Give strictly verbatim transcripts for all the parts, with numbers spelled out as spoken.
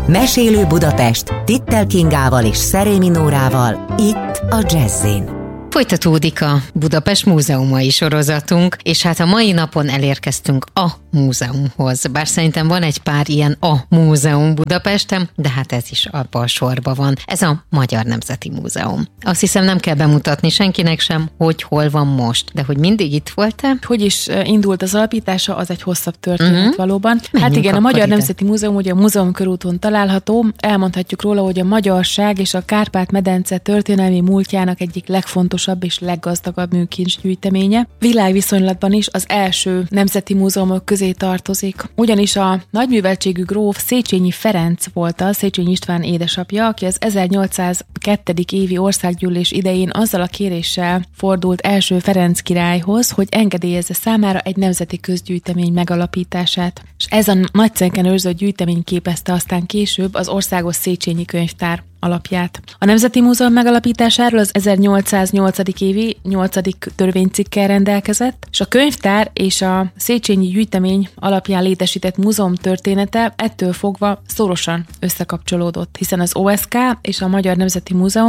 Mesélő Budapest Tittel Kingával és Szerémi Nórával, itt a Jazz-in. Folytatódik a Budapest múzeumai sorozatunk, és hát a mai napon elérkeztünk a múzeumhoz. Bár szerintem van egy pár ilyen a múzeum Budapesten, de hát ez is abban a sorban van. Ez a Magyar Nemzeti Múzeum. Azt hiszem, nem kell bemutatni senkinek sem, hogy hol van most, de hogy mindig itt volt-e? Hogy is indult az alapítása, az egy hosszabb történet uh-huh. valóban. Menjünk hát igen, a Magyar ide. Nemzeti Múzeum ugye a Múzeum körúton található. Elmondhatjuk róla, hogy a magyarság és a Kárpát-medence történelmi múltjának egyik legfontosabb és leggazdagabb műkincsgyűjteménye. Világviszonylatban is az első nemzeti múzeumok közé tartozik. Ugyanis a nagyműveltségű gróf Széchenyi Ferenc volt az, Széchenyi István édesapja, aki az ezernyolcszázkettő. évi országgyűlés idején azzal a kéréssel fordult első Ferenc királyhoz, hogy engedélyezze számára egy nemzeti közgyűjtemény megalapítását. És ez a nagycenken őrzött gyűjtemény képezte aztán később az országos Széchenyi könyvtár alapját. A Nemzeti Múzeum megalapításáról az ezernyolcszáznyolc. évi nyolcadik törvénycikkel rendelkezett, és a könyvtár és a Széchenyi gyűjtemény alapján létesített múzeum története ettől fogva szorosan összekapcsolódott, hiszen az o es ká és a Magyar Nemzeti Múzeum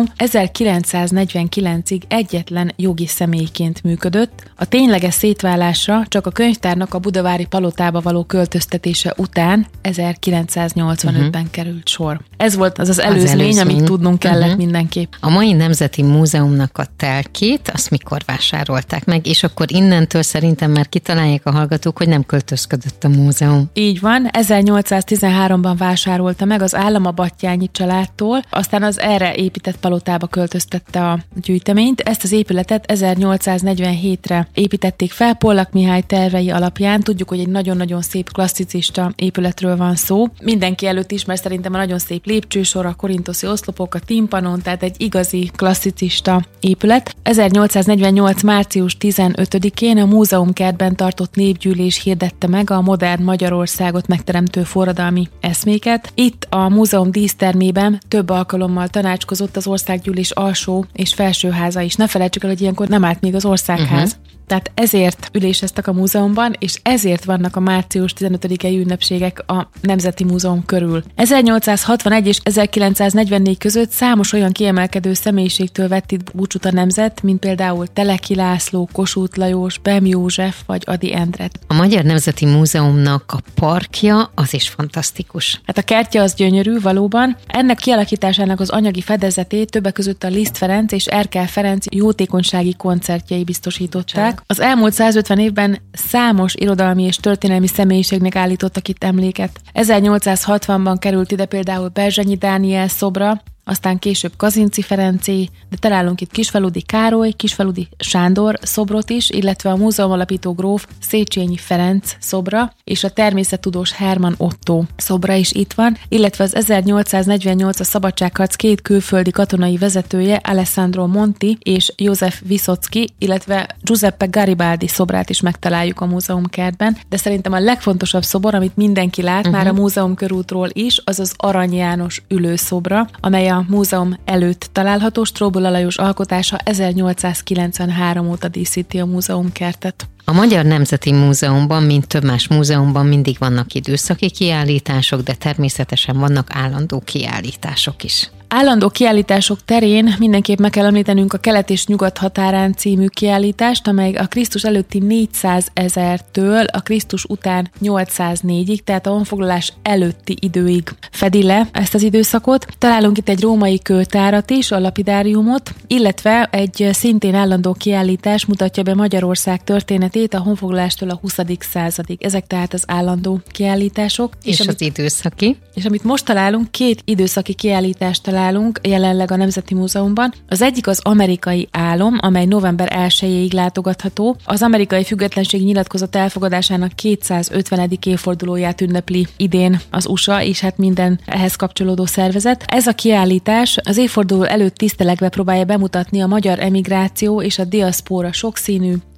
ezerkilencszáznegyvenkilencig egyetlen jogi személyként működött, a tényleges szétválásra csak a könyvtárnak a budavári palotába való költöztetése után ezerkilencszáznyolcvanötben uh-huh. került sor. Ez volt az az előzmény, amit tudnunk kellett uh-huh. mindenképp. A mai Nemzeti Múzeumnak a telkét, azt mikor vásárolták meg, és akkor innentől szerintem már kitalálják a hallgatók, hogy nem költözködött a múzeum. Így van, ezernyolcszáztizenháromban vásárolta meg az állam a Batthyány családtól, aztán az erre épített palotába költöztette a gyűjteményt. Ezt az épületet ezernyolcszáznegyvenhétre építették fel Pollak Mihály tervei alapján. Tudjuk, hogy egy nagyon-nagyon szép klasszicista épületről van szó. Mindenki előtt ismer szerintem a nagyon szép lépcsősor, a korintoszi oszlopok, a timpanon, tehát egy igazi klasszicista épület. ezernyolcszáznegyvennyolc. március tizenötödikén a múzeumkertben tartott népgyűlés hirdette meg a modern Magyarországot megteremtő forradalmi eszméket. Itt a múzeum dísztermében több alkalommal tanácskozott az országgyűlés alsó és felsőháza is. Ne felejtsük el, hogy ilyenkor nem állt még az országház. Uh-huh. Tehát ezért üléseztek a múzeumban, és ezért vannak a március tizenötödikei ünnepségek a Nemzeti Múzeum körül. ezernyolcszázhatvanegy és ezerkilencszáznegyvennégy között számos olyan kiemelkedő személyiségtől vett itt búcsút a nemzet, mint például Teleki László, Kossuth Lajos, Bem József vagy Ady Endre. A Magyar Nemzeti Múzeumnak a parkja az is fantasztikus. Hát a kertje az gyönyörű valóban. Ennek kialakításának az anyagi fedezetét többek között a Liszt Ferenc és Erkel Ferenc jótékonysági koncertjei biztosították. Az elmúlt százötven évben számos irodalmi és történelmi személyiségnek állítottak itt emléket. ezernyolcszázhatvanban került ide például Berzsenyi Dániel szobra, aztán később Kazinczy Ferencé, de találunk itt Kisfaludy Károly, Kisfaludy Sándor szobrot is, illetve a múzeum alapító gróf Széchenyi Ferenc szobra, és a természettudós Hermann Otto szobra is itt van, illetve az ezernyolcszáznegyvennyolc a szabadságharc két külföldi katonai vezetője, Alessandro Monti és József Viszocki, illetve Giuseppe Garibaldi szobrát is megtaláljuk a múzeumkertben, de szerintem a legfontosabb szobor, amit mindenki lát uh-huh. már a múzeum körútról is, az az Arany János ülőszobra, amely a a múzeum előtt található. Stróbula Lajos alkotása ezernyolcszázkilencvenhárom óta díszíti a múzeumkertet. A Magyar Nemzeti Múzeumban, mint több más múzeumban mindig vannak időszaki kiállítások, de természetesen vannak állandó kiállítások is. Állandó kiállítások terén mindenképp meg kell említenünk a Kelet és Nyugat határán című kiállítást, amely a Krisztus előtti négyszázezertől a Krisztus után nyolcszáznégyig, tehát a honfoglalás előtti időig fedi le ezt az időszakot. Találunk itt egy római kőtárat is, a lapidáriumot, illetve egy szintén állandó kiállítás mutatja be Magyarország történetét a honfoglalástól a huszadik századig. Ezek tehát az állandó kiállítások. És, és amit, az időszaki. És amit most találunk, két időszaki kiállítást találunk jelenleg a Nemzeti Múzeumban. Az egyik az Amerikai Álom, amely november elsejéig látogatható. Az amerikai függetlenségi nyilatkozat elfogadásának kétszázötvenedik évfordulóját ünnepli idén az u es á, és hát minden ehhez kapcsolódó szervezet. Ez a kiállítás az évforduló előtt tisztelegve próbálja bemutatni a magyar emigráció és a diaszpóra sokszínű,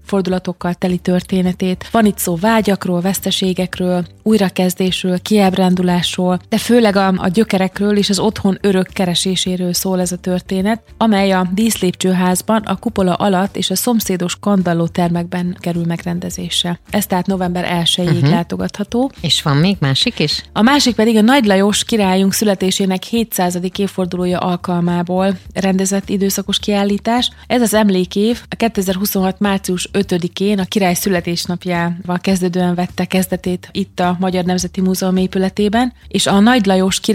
fordulatokkal teli történetét. Van itt szó vágyakról, veszteségekről, újrakezdésről, kiábrándulásról, de főleg a, a gyökerekről és az otthon örök kereséséről szól ez a történet, amely a díszlépcsőházban, a kupola alatt és a szomszédos kandalló termekben kerül megrendezésre. Ez tehát november elsejéig uh-huh. látogatható. És van még másik is? A másik pedig a Nagy Lajos királyunk születésének hétszázadik évfordulója alkalmából rendezett időszakos kiállítás. Ez az emlékév a kétezer-huszonhat március ötödikén a király születésnapjával kezdődően vette kezdetét itt a Magyar Nemzeti Múzeum épületében, és a Nagy Lajos király